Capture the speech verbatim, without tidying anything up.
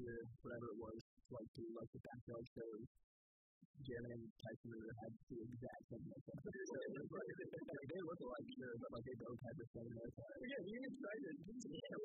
year, whatever it was, like do like the backyard shows. Jeremy and Tyson Ritter had the exact same haircut. So it was like, like, they look alike, sure, but like they both had the same haircut. Yeah, you excited. Yeah,